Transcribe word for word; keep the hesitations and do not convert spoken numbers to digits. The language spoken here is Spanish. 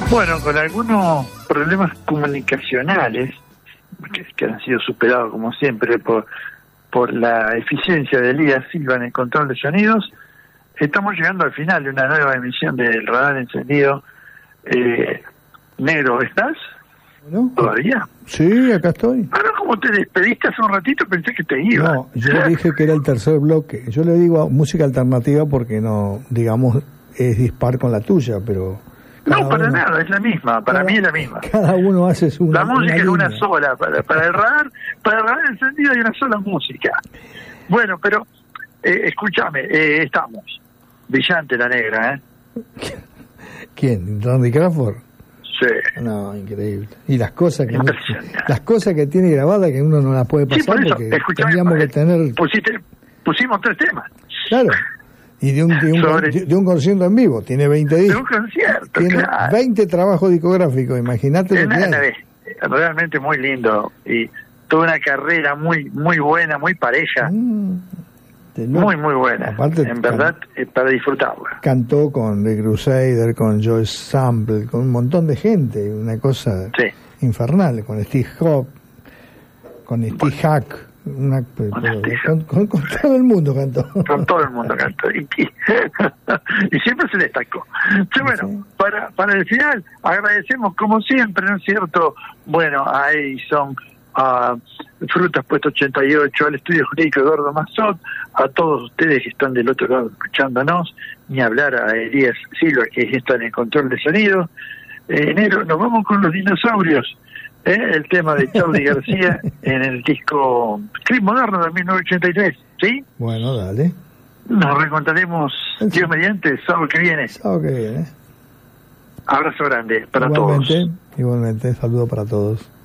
Bueno, con algunos problemas comunicacionales que, que han sido superados como siempre por, por la eficiencia de Elías Silva en el control de sonidos, estamos llegando al final de una nueva emisión del Radar Encendido. Eh, Negro, ¿estás? ¿No? ¿Todavía? Sí, acá estoy. Ahora, como te despediste hace un ratito, pensé que te iba. No, yo dije que era el tercer bloque. Yo le digo música alternativa porque no, digamos, es dispar con la tuya, pero... No, para uno, nada, es la misma, para cada, mí es la misma. Cada uno hace su... La música una es una línea. sola, para, para el radar, para el radar encendido hay una sola música. Bueno, pero, eh, escúchame, eh, estamos. Brillante la negra, ¿eh? ¿Quién? ¿Randy Crawford? Sí. No, increíble. Y las cosas que no, las cosas que tiene grabadas que uno no las puede pasar, sí, por eso, porque tendríamos que tener... Pusiste, pusimos tres temas. Claro. Y de un, de, un, Sobre... de un concierto en vivo, tiene veinte discos. De un concierto, tiene claro. veinte trabajos discográficos, imagínate lo que hay. Realmente muy lindo. Y toda una carrera muy muy buena, muy pareja. Mm, muy, muy buena. Aparte, en verdad, eh, para disfrutarla. Cantó con The Crusader, con Joyce Sample, con un montón de gente. Una cosa sí. infernal. Con Steve Hope, con Steve bueno. Hack. Una, con, con, con, con todo el mundo cantó. Con todo el mundo cantó. Y, y, y siempre se destacó. Sí, bueno, sí. para para el final, agradecemos como siempre, ¿no es cierto? Bueno, a Edison, a Frutas Puesto ochenta y ocho, al Estudio Jurídico Eduardo Mazot, a todos ustedes que están del otro lado escuchándonos, ni hablar a Elías Silva, que está en el control de sonido. Eh, enero, nos vamos con los dinosaurios. ¿Eh? El tema de Charly García en el disco Clip Moderno de mil novecientos ochenta y tres, ¿sí? Bueno, dale. Nos reencontraremos, Dios mediante, el sábado que viene. Sábado que viene. Abrazo grande para igualmente, todos. Igualmente, saludo para todos.